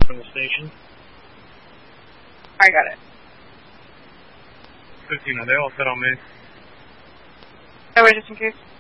from the station. I got it. 15, are they all set on me? Oh, wait, just in case.